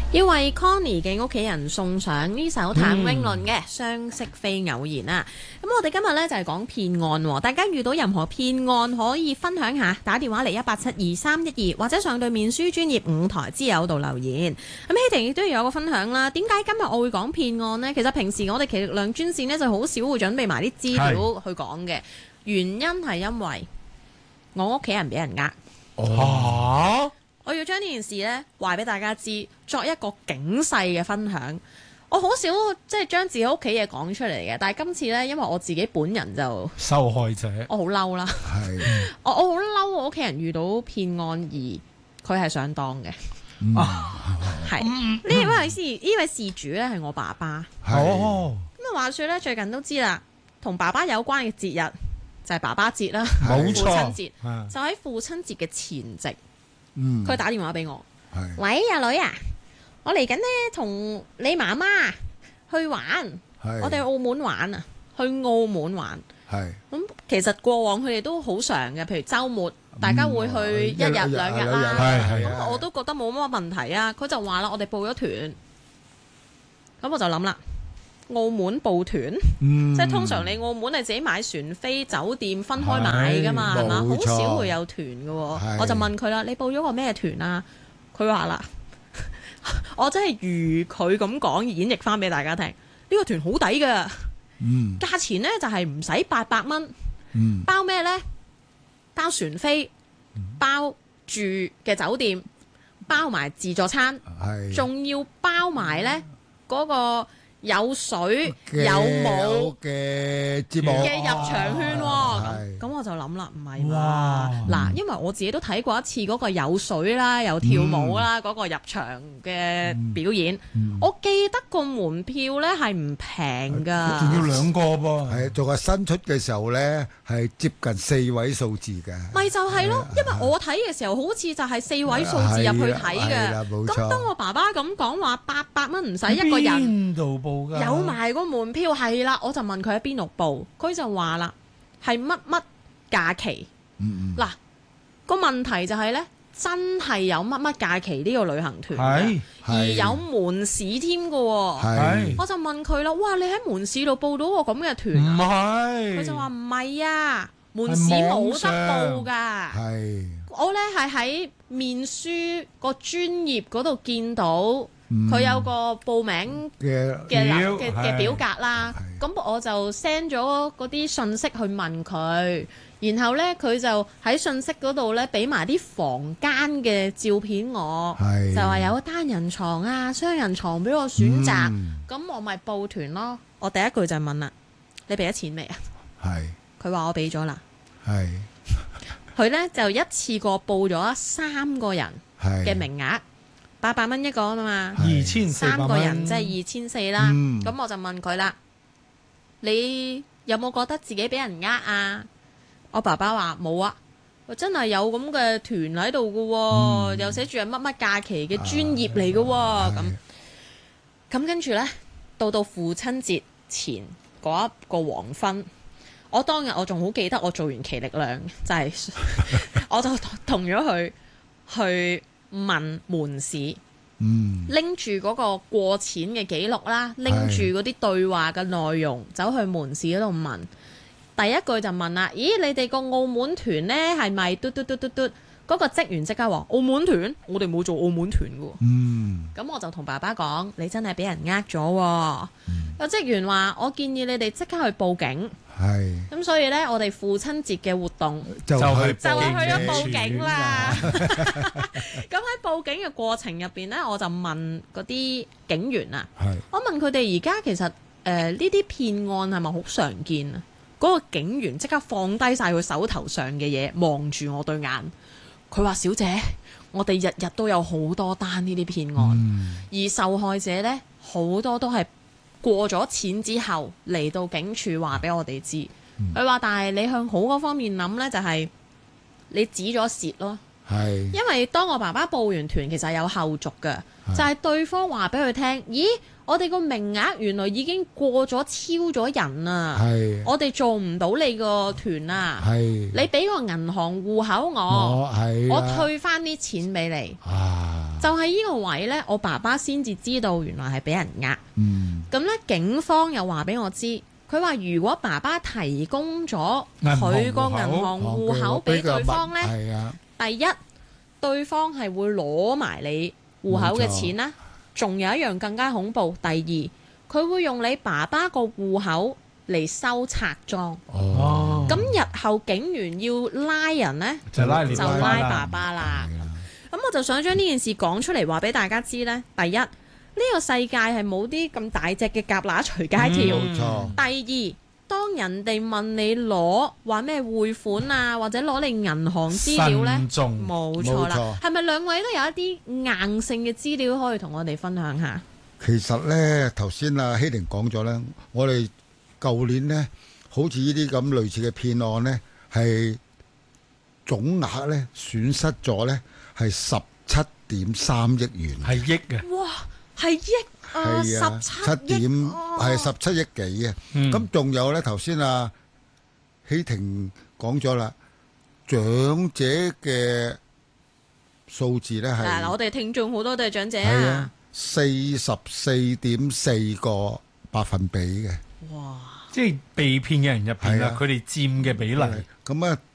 要為 Connie 嘅屋企人送上呢首譚詠麟嘅《相識非偶然》啊！咁我哋今日呢就係講騙案喎，大家遇到任何騙案可以分享下，打電話嚟1872312或者上對面書專頁5台之友度留言。咁希婷亦都要有個分享啦。點解今日我會講騙案呢？其實平時我哋奇力量專線呢就好少會準備埋啲資料去講嘅，原因係因為我屋企人俾人呃。我要將呢件事呢話俾大家知，作一個警示嘅分享。我好少即係將自己屋企嘢講出嚟嘅，但係今次呢，因為我自己本人就受害者， 我好嬲啦。 係我好嬲，我屋企人遇到騙案而佢係上當嘅。係呢位事主呢係我爸爸。咁啊話説呢，最近都知啦，同爸爸有關嘅節日就係爸爸節啦， 冇錯， 父親節就喺父親節嘅前夕。佢打電話俾我，喂，阿女啊，我嚟緊呢，同你媽媽去玩，我哋去澳門玩啊，去澳門玩。咁其實過往佢哋都好常嘅，譬如週末大家會去一日兩日啦。咁我都覺得冇乜問題啊。佢就話啦，我哋報咗團，咁我就諗啦，澳門報團，即係通常你澳門係自己買船飛酒店分開買噶嘛，係嘛？好少會有團嘅喎。我就問佢啦，你報咗個咩團啊？佢話啦，我真係如佢咁講演繹翻俾大家聽，呢個團好抵㗎，價錢呢就係唔使800蚊，包咩呢？包船飛，包住嘅酒店，包埋自助餐，仲要包埋呢嗰個有水有舞嘅節目嘅入場券喎，咁我就諗啦，唔係喎，嗱，因為我自己都睇過一次嗰個有水啦，有跳舞啦，嗰個入場嘅表演，我記得個門票呢係唔平㗎， 仲要2個噃， 係仲係新出嘅時候呢，係接近4位數字嘅， 咪就係咯，因為我睇嘅時候好似就係4位數字入去睇嘅，咁當我爸爸咁講話800蚊唔使一個人，有埋個門票係啦，我就問佢喺邊度報，佢就話啦係乜乜假期。嗱，個問題就係呢，真係有乜乜假期呢個旅行團，而有門市添㗎喎。我就問佢啦，哇！你喺門市度報到個咁嘅團啊？唔係，佢就話唔係啊，門市冇得報㗎。我呢係喺面書個專頁嗰度見到。佢有個報名嘅表格啦，咁我就 send 咗嗰啲信息去問佢，然後呢，佢就喺信息嗰度呢俾埋啲房間嘅照片我，就話有單人床啊、雙人床俾我選擇，咁我咪報團咯。我第一句就問啦，你俾咗錢未啊？佢話我俾咗啦。佢呢就一次過報咗3個人嘅名額。800蚊一個啊嘛，3個人即係2400啦。咁我就問佢啦，你有冇覺得自己俾人呃啊？我爸爸話冇啊，我真係有咁嘅團喺度嘅，又寫住係乜乜假期嘅專業嚟嘅。咁跟住呢，到父親節前嗰一個黃昏，我當日我仲好記得，我做完奇力量就係我就同咗佢去問門市，拎住嗰個過錢嘅記錄啦，拎住嗰啲對話嘅內容，走去門市嗰度問。第一句就問啦，咦，你哋個澳門團呢係咪嘟嘟嘟嘟嘟？嗰個職員即刻話澳門團，我哋冇做澳門團嘅。咁我就同爸爸講，你真係俾人呃咗喎。有職員話，我建議你哋即刻去報警。咁所以呢，我哋父親節嘅活動就係去咗報警啦。咁喺報警嘅過程入邊呢，我就問嗰啲警員啊，我問佢哋而家其實呢啲騙案係咪好常見啊？嗰個警員即刻放低晒佢手頭上嘅嘢，望住我對眼。佢話：小姐，我哋日日都有好多單呢啲騙案，而受害者呢，好多都係過咗錢之後嚟到警署話俾我哋知。佢話：但係你向好嗰方面諗呢，就係你止咗蝕咯。 係， 因為當我爸爸報完團，其實有後續嘅，就係對方話俾佢聽，咦，我哋個名額原來已經過咗超咗人啊！ 係， 我哋做唔到你個團啊！ 係， 你俾個銀行戶口我退翻啲錢俾你。就係呢個位呢，我爸爸先至知道原來係俾人呃。咁呢，警方又話俾我知，佢話如果爸爸提供咗佢個銀行戶口俾對方呢，第一，對方係會攞埋你戶口嘅錢啦。仲有一樣更加恐怖，第二，佢會用你爸爸個戶口嚟收賊贓。咁日後警員要拉人呢，就拉爸爸啦。咁我就想將呢件事講出嚟話俾大家知呢。第一，呢個世界係冇啲咁大隻嘅蛤乸隨街跳。第二，當人哋問你攞話咩匯款啊，或者攞你銀行資料呢，冇錯啦。係咪兩位都有一啲硬性嘅資料可以同我哋分享下？ 其實呢，頭先阿希玲講咗呢，我哋舊年呢，好似呢啲咁類似嘅騙案呢，係總額呢損失咗呢係17.3億元， 係億嘅。 哇，係億啊！17億， 係17億幾啊！咁仲有咧，頭先阿希婷講咗啦，長者嘅數字咧係嗱，我哋聽眾好多都係長者啊 ，44.4%嘅。 哇！ 即係被騙嘅人入邊啊，佢哋佔嘅比例。 咁啊，